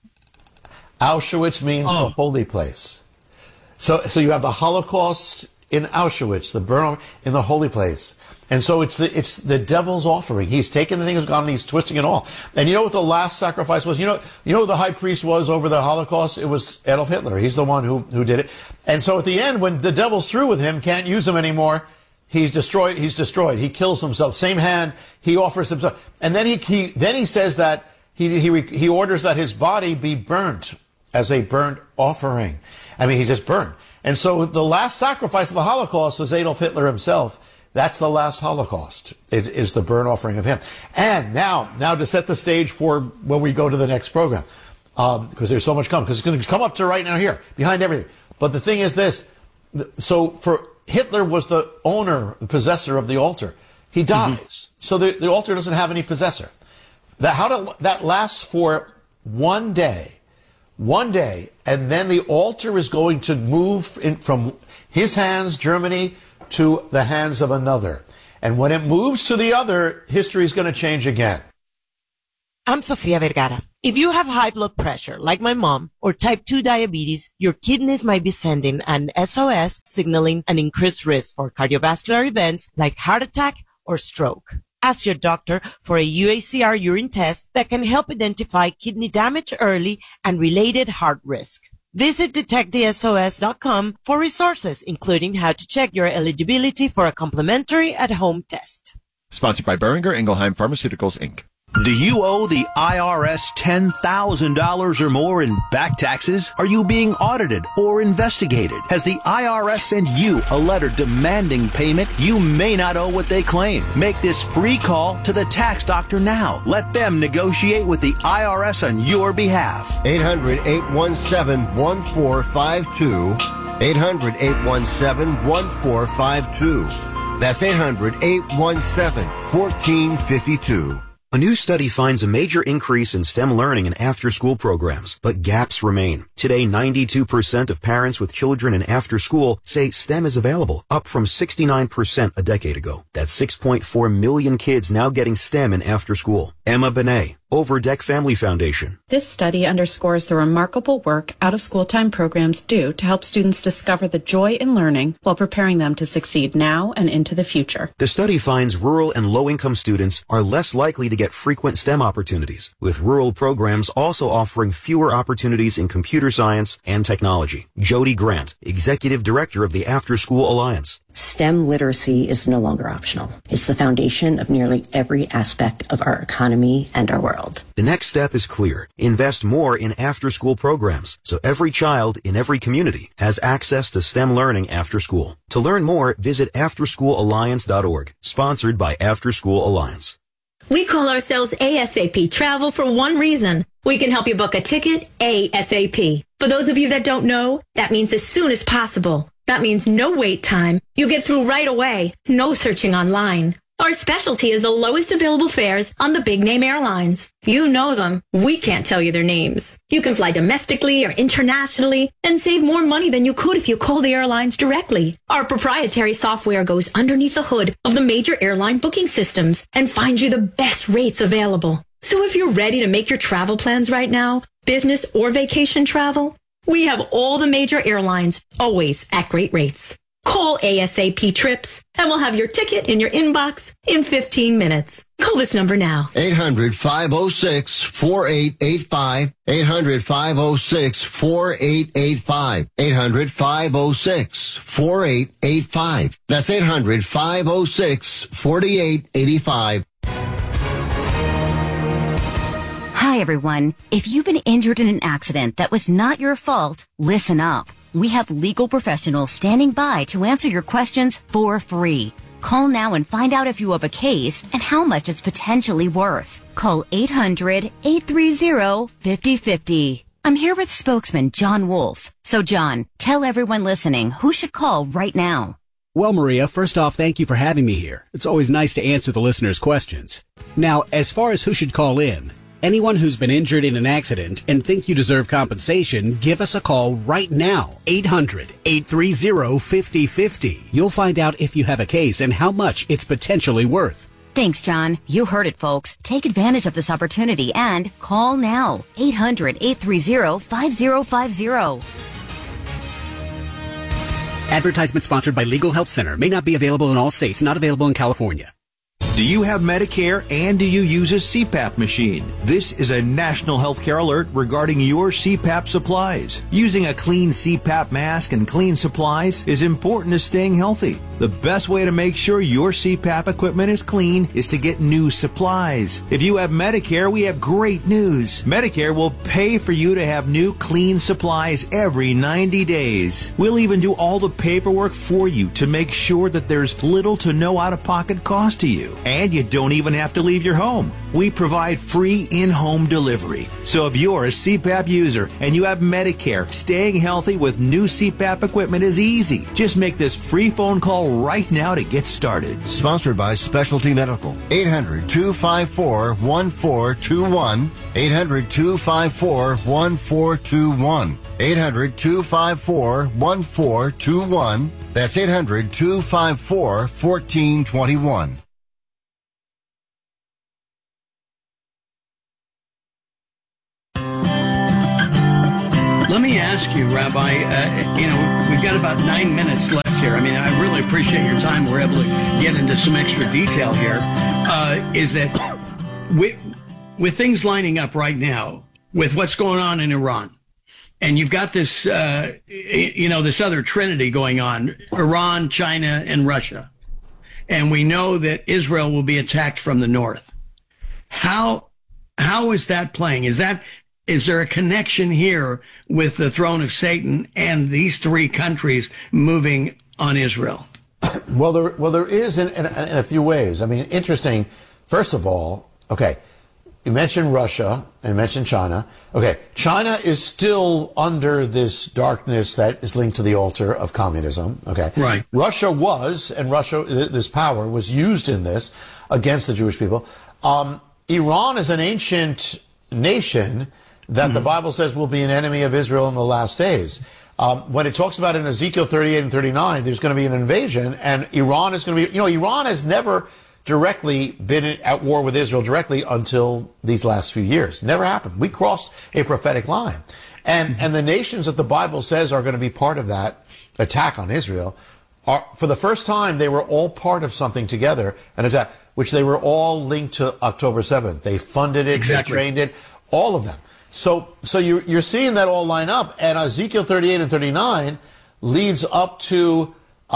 S13: Auschwitz means the holy place. So you have the Holocaust in Auschwitz, the burn in the holy place. And so it's the devil's offering. He's taken the thing that's gone and he's twisting it all. And you know what the last sacrifice was? You know who the high priest was over the Holocaust? It was Adolf Hitler. He's the one who did it. And so at the end, when the devil's through with him, can't use him anymore, he's destroyed. He kills himself. Same hand, he offers himself. And then he says that he orders that his body be burnt as a burnt offering. I mean, he's just burned. And so the last sacrifice of the Holocaust was Adolf Hitler himself. That's the last Holocaust, is the burnt offering of him. And now to set the stage for when we go to the next program, because there's so much coming, because it's going to come up to right now here, behind everything. But the thing is this, so for Hitler was the owner, the possessor of the altar. He dies. So the altar doesn't have any possessor. That lasts for one day, and then the altar is going to move from his hands, Germany, to the hands of another. And when it moves to the other, history is going to change again.
S14: I'm Sofia Vergara. If you have high blood pressure, like my mom, or type 2 diabetes, your kidneys might be sending an SOS signaling an increased risk for cardiovascular events like heart attack or stroke. Ask your doctor for a UACR urine test that can help identify kidney damage early and related heart risk. Visit detectthesos.com for resources, including how to check your eligibility for a complimentary at-home test.
S15: Sponsored by Boehringer Ingelheim Pharmaceuticals, Inc.
S4: Do you owe the IRS $10,000 or more in back taxes? Are you being audited or investigated? Has the IRS sent you a letter demanding payment? You may not owe what they claim. Make this free call to the tax doctor now. Let them negotiate with the IRS on your behalf.
S23: 800-817-1452. 800-817-1452. That's 800-817-1452.
S20: A new study finds a major increase in STEM learning and after-school programs, but gaps remain. Today, 92% of parents with children in after-school say STEM is available, up from 69% a decade ago. That's 6.4 million kids now getting STEM in after-school. Emma Benet, Overdeck Family Foundation.
S21: This study underscores the remarkable work out-of-school time programs do to help students discover the joy in learning while preparing them to succeed now and into the future.
S20: The study finds rural and low-income students are less likely to get frequent STEM opportunities, with rural programs also offering fewer opportunities in computer science and technology. Jody Grant, Executive Director of the After School Alliance.
S22: STEM literacy is no longer optional. It's the foundation of nearly every aspect of our economy and our world.
S20: The next step is clear. Invest more in after-school programs so every child in every community has access to STEM learning after school. To learn more, visit AfterSchoolAlliance.org, sponsored by After School Alliance.
S5: We call ourselves ASAP Travel for one reason. We can help you book a ticket ASAP. For those of you that don't know, that means as soon as possible. That means no wait time. You get through right away. No searching online. Our specialty is the lowest available fares on the big name airlines. You know them. We can't tell you their names. You can fly domestically or internationally and save more money than you could if you call the airlines directly. Our proprietary software goes underneath the hood of the major airline booking systems and finds you the best rates available. So if you're ready to make your travel plans right now, business or vacation travel, we have all the major airlines, always at great rates. Call ASAP Trips, and we'll have your ticket in your inbox in 15 minutes. Call this number now.
S23: 800-506-4885. 800-506-4885. 800-506-4885. That's 800-506-4885.
S6: Hi, everyone. If you've been injured in an accident that was not your fault, listen up. We have legal professionals standing by to answer your questions for free. Call now and find out if you have a case and how much it's potentially worth. Call 800-830-5050. I'm here with spokesman John Wolf. So, John, tell everyone listening who should call right now.
S7: Well, Maria, first off, thank you for having me here. It's always nice to answer the listeners' questions. Now, as far as who should call in, anyone who's been injured in an accident and think you deserve compensation, give us a call right now. 800-830-5050. You'll find out if you have a case and how much it's potentially worth.
S6: Thanks, John. You heard it, folks. Take advantage of this opportunity and call now. 800-830-5050.
S7: Advertisement sponsored by Legal Help Center. May not be available in all states. Not available in California.
S4: Do you have Medicare and do you use a CPAP machine? This is a national healthcare alert regarding your CPAP supplies. Using a clean CPAP mask and clean supplies is important to staying healthy. The best way to make sure your CPAP equipment is clean is to get new supplies. If you have Medicare, we have great news. Medicare will pay for you to have new clean supplies every 90 days. We'll even do all the paperwork for you to make sure that there's little to no out-of-pocket cost to you. And you don't even have to leave your home. We provide free in-home delivery. So if you're a CPAP user and you have Medicare, staying healthy with new CPAP equipment is easy. Just make this free phone call right now to get started.
S23: Sponsored by Specialty Medical. 800-254-1421. 800-254-1421. 800-254-1421. That's 800-254-1421.
S12: Let me ask you, Rabbi, we've got about 9 minutes left here. I mean, I really appreciate your time. We're able to get into some extra detail here. Is that with things lining up right now, with what's going on in Iran, and you've got this, this other trinity going on, Iran, China, and Russia. And we know that Israel will be attacked from the north. How is that playing? Is there a connection here with the throne of Satan and these three countries moving on Israel?
S13: Well, there is in a few ways. I mean, interesting. First of all, okay, you mentioned Russia and you mentioned China. Okay, China is still under this darkness that is linked to the altar of communism. Okay,
S12: right.
S13: Russia was, and this power was used in this against the Jewish people. Iran is an ancient nation that the Bible says will be an enemy of Israel in the last days. When it talks about in Ezekiel 38 and 39, there's going to be an invasion, and Iran is going to be, Iran has never directly been at war with Israel directly until these last few years. Never happened. We crossed a prophetic line. And the nations that the Bible says are going to be part of that attack on Israel are, for the first time, they were all part of something together, an attack, which they were all linked to October 7th. They funded it, They trained it, all of them. So you're seeing that all line up, and Ezekiel 38 and 39 leads up to,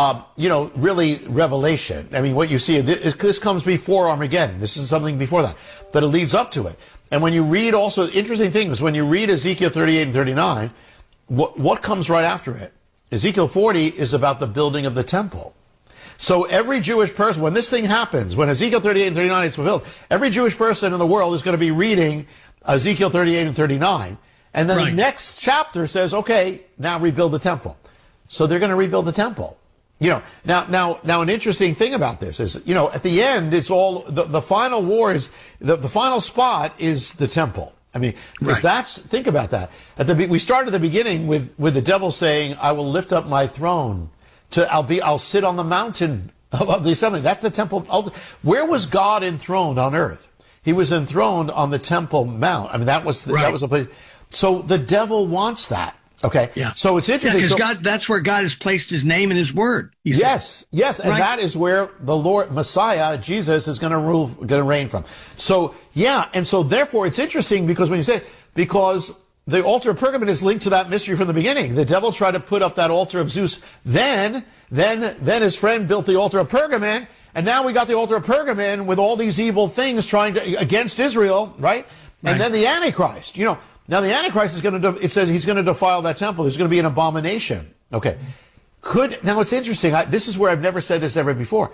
S13: really Revelation. I mean, what you see, this comes before Armageddon. This is something before that, but it leads up to it. And when you read also, interesting thing is when you read Ezekiel 38 and 39, what comes right after it? Ezekiel 40 is about the building of the temple. So every Jewish person, when this thing happens, when Ezekiel 38 and 39 is fulfilled, every Jewish person in the world is going to be reading Ezekiel 38 and 39. And then the next chapter says, okay, now rebuild the temple. So they're going to rebuild the temple. Now an interesting thing about this is, at the end, it's all, the final war is, the final spot is the temple. I mean, because think about that. We start at the beginning with the devil saying, I will lift up my throne I'll sit on the mountain of the assembly. That's the temple. Where was God enthroned on earth? He was enthroned on the Temple Mount. I mean, that was the place. So the devil wants that. Okay. Yeah. So it's interesting.
S12: Because that's where God has placed his name and his word.
S13: Yes. And that is where the Lord, Messiah, Jesus, is going to reign from. So, yeah. And so therefore it's interesting because when you say, because the altar of Pergamon is linked to that mystery from the beginning. The devil tried to put up that altar of Zeus. Then his friend built the altar of Pergamon. And now we got the altar of Pergamon with all these evil things against Israel, right? And then the Antichrist, now the Antichrist is it says he's going to defile that temple. There's going to be an abomination. Okay. Now it's interesting. This is where I've never said this ever before.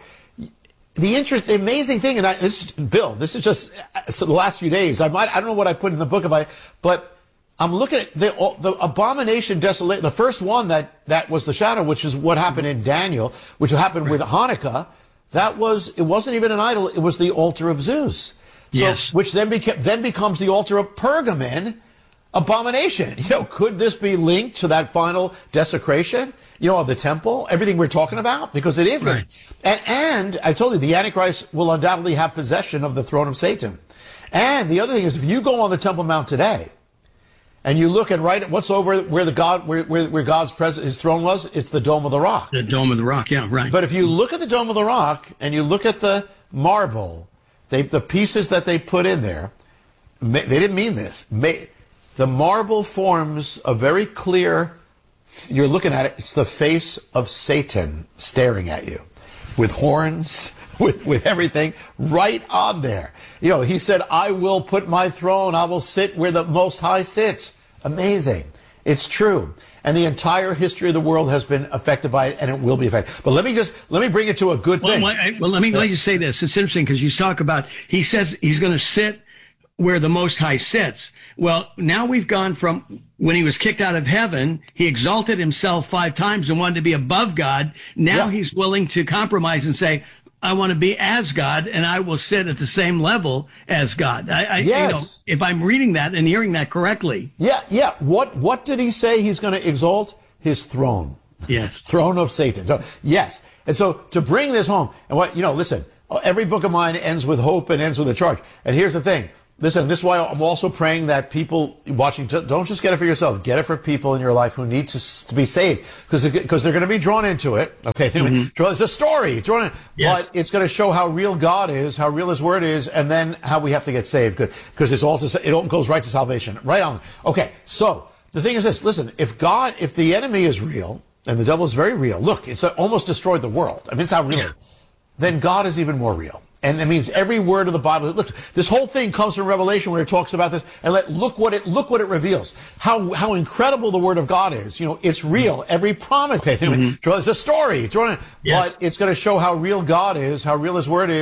S13: The amazing thing, Bill, this is just the last few days. I don't know what I put in the book but I'm looking at the abomination desolation. The first one that was the shadow, which is what happened in Daniel, which happened with Hanukkah. It wasn't even an idol. It was the altar of Zeus. Which then becomes the altar of Pergamon, abomination. Could this be linked to that final desecration, of the temple? Everything we're talking about? Because it is. Right. And I told you, the Antichrist will undoubtedly have possession of the throne of Satan. And the other thing is, if you go on the Temple Mount today, and you look at what's over where God's presence, his throne was, it's the Dome of the Rock.
S12: The Dome of the Rock, yeah, right.
S13: But if you look at the Dome of the Rock and you look at the marble, the pieces that they put in there, they didn't mean this. The marble forms a very clear, you're looking at it, it's the face of Satan staring at you with horns, with everything right on there. You know, he said, I will put my throne, I will sit where the Most High sits. Amazing. It's true. And the entire history of the world has been affected by it, and it will be affected. But let me bring it to a good thing.
S12: Well, let you say this. It's interesting because you talk about, he says he's going to sit where the Most High sits. Well, now we've gone from when he was kicked out of heaven, he exalted himself 5 times and wanted to be above God. Now he's willing to compromise and say, I want to be as God, and I will sit at the same level as God.
S13: Yes.
S12: You know, if I'm reading that and hearing that correctly.
S13: Yeah. What did he say he's going to exalt? His throne.
S12: Yes.
S13: Throne of Satan. So, yes. And so to bring this home, and listen, every book of mine ends with hope and ends with a charge. And here's the thing. Listen, this is why I'm also praying that people watching, don't just get it for yourself. Get it for people in your life who need to be saved. Because they're going to be drawn into it. Okay? It's a story. Drawn in.
S12: Yes.
S13: But it's going to show how real God is, how real his word is, and then how we have to get saved. Because it all goes right to salvation. Right on. Okay. So the thing is this. Listen, if the enemy is real, and the devil is very real, look, it's almost destroyed the world. I mean, it's how real. Yeah. Then God is even more real. And it means every word of the Bible. Look, this whole thing comes from Revelation where it talks about this. And look what it reveals. How incredible the Word of God is. You know, it's real. Every promise. Okay, it's a story. But it's going to show how real God is, how real His Word is.